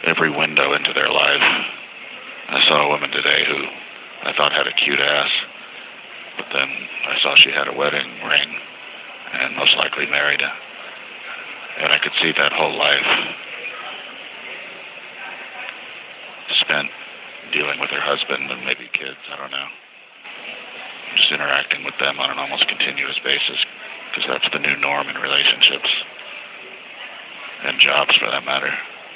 every window into their life. I saw a woman today who I thought had a cute ass, but then I saw she had a wedding ring and most likely married, and I could see that whole life spent dealing with her husband and maybe kids, I don't know. Just interacting with them on an almost continuous basis, because that's the new norm in relationships and jobs for that matter.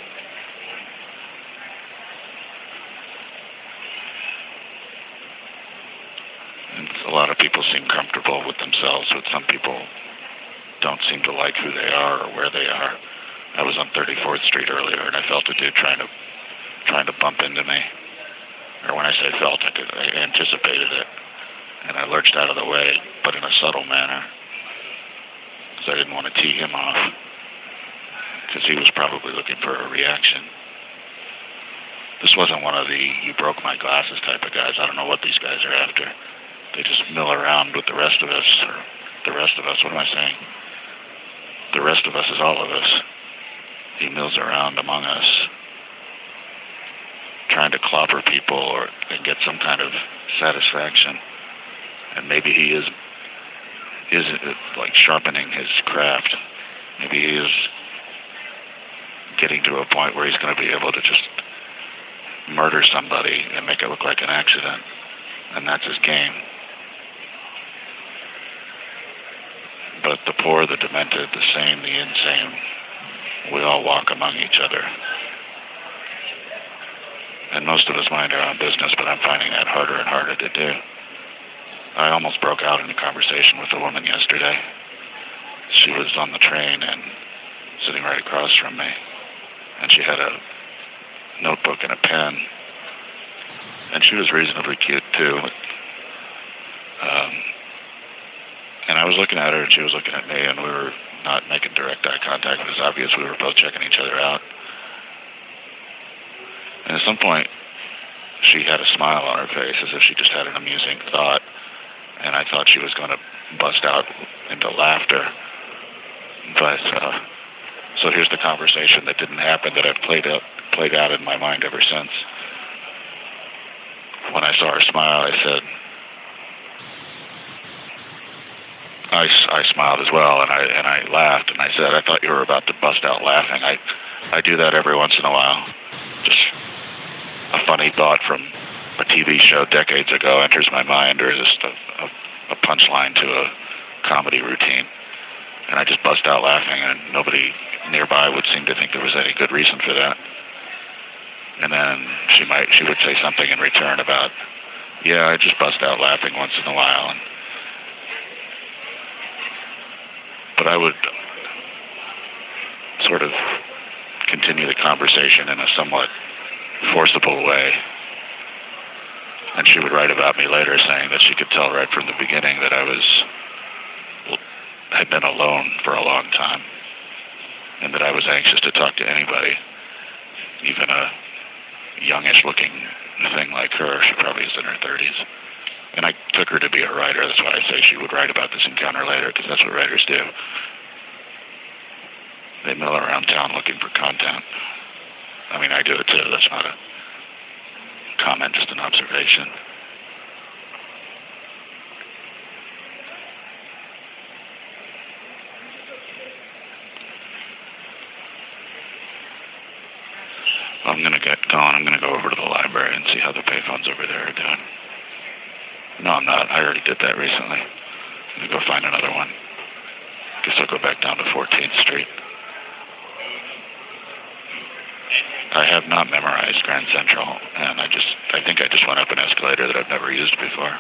And a lot of people seem comfortable with themselves, but some people don't seem to like who they are or where they are. I was on 34th Street earlier, and I felt a dude trying to bump into me. Or when I say felt, I anticipated it. And I lurched out of the way, but in a subtle manner, because I didn't want to tee him off, because he was probably looking for a reaction. This wasn't one of the you broke my glasses type of guys. I don't know what these guys are after. They just mill around with the rest of us, or the rest of us, what am I saying? The rest of us is all of us. He mills around among us, trying to clobber people and get some kind of satisfaction. And maybe he is like sharpening his craft. Maybe he is getting to a point where he's going to be able to just murder somebody and make it look like an accident. And that's his game. But the poor, the demented, the sane, the insane, we all walk among each other. And most of us mind our own business, but I'm finding that harder and harder to do. I almost broke out in a conversation with a woman yesterday. She was on the train and sitting right across from me. And she had a notebook and a pen. And she was reasonably cute, too. And I was looking at her, and she was looking at me, and we were not making direct eye contact. It was obvious we were both checking each other out. And at some point, she had a smile on her face, as if she just had an amusing thought. And I thought she was going to bust out into laughter. But, so here's the conversation that didn't happen that I've played out in my mind ever since. When I saw her smile, I said, I smiled as well, and I laughed, and I said, I thought you were about to bust out laughing. I do that every once in a while. Just a funny thought from a TV show decades ago enters my mind, or just a punchline to a comedy routine, and I just bust out laughing, and nobody nearby would seem to think there was any good reason for that. And then she would say something in return about, yeah, I just bust out laughing once in a while. But I would sort of continue the conversation in a somewhat forcible way. And she would write about me later, saying that she could tell right from the beginning that I had been alone for a long time, and that I was anxious to talk to anybody, even a youngish-looking thing like her. She probably is in her 30s. And I took her to be a writer. That's why I say she would write about this encounter later, because that's what writers do. They mill around town looking for content. I mean, I do it too. That's not a comment, just an observation. I'm going to get going. I'm going to go over to the library and see how the payphones over there are doing. No, I'm not. I already did that recently. I'm going to go find another one. Guess I'll go back down to 14th Street. I have not memorized Grand Central, and I think I just went up an escalator that I've never used before.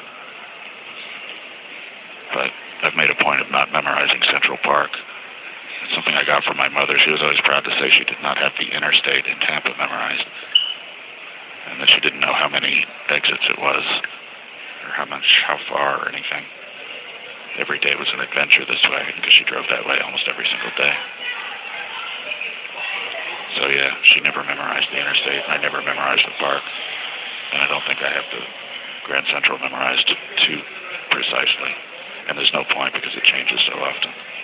But I've made a point of not memorizing Central Park. It's something I got from my mother. She was always proud to say she did not have the interstate in Tampa memorized, and that she didn't know how many exits it was, or how far, or anything. Every day was an adventure this way, because she drove that way almost every single day. So yeah, she never memorized the interstate, and I never memorized the park. And I don't think I have the Grand Central memorized too precisely. And there's no point, because it changes so often.